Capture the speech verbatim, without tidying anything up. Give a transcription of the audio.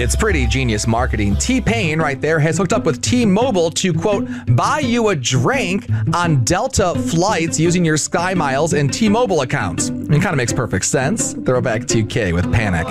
It's pretty genius marketing. T-Pain right there has hooked up with T-Mobile to, quote, buy you a drink on Delta flights using your Sky Miles and T-Mobile accounts. I mean, it kind of makes perfect sense. Throwback two K with Panic.